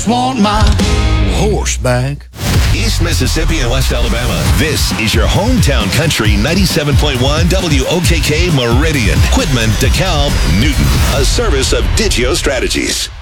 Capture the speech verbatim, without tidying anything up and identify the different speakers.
Speaker 1: just want my horse back.
Speaker 2: East Mississippi and West Alabama. This is your hometown country ninety-seven point one W O K K Meridian. Quitman, DeKalb, Newton. A service of Digio Strategies.